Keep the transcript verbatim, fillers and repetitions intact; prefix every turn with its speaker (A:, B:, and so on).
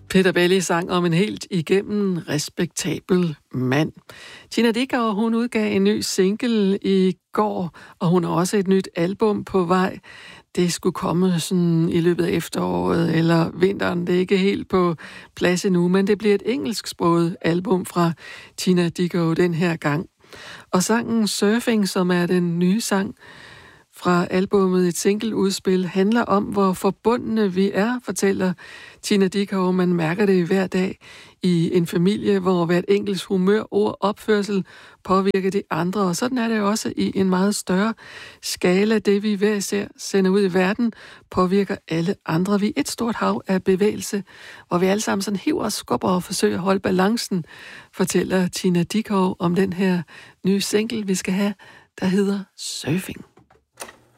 A: Peter Belli sang om en helt igennem respektabel mand. Tina Dickow, hun udgav en ny single i går, og hun har også et nyt album på vej. Det skulle komme sådan i løbet af efteråret eller vinteren. Det er ikke helt på plads endnu, men det bliver et engelsksproget album fra Tina Dickow den her gang. Og sangen Surfing, som er den nye sang fra albumet, et single-udspil, handler om, hvor forbundne vi er, fortæller Tina Dickow. Man mærker det hver dag i en familie, hvor hvert enkelt humør, ord, opførsel påvirker de andre. Og sådan er det også i en meget større skala. Det vi hver især sender ud i verden, påvirker alle andre. Vi er et stort hav af bevægelse, hvor vi alle sammen sådan hiver og skubber og forsøger at holde balancen, fortæller Tina Dickow om den her nye single, vi skal have, der hedder Surfing.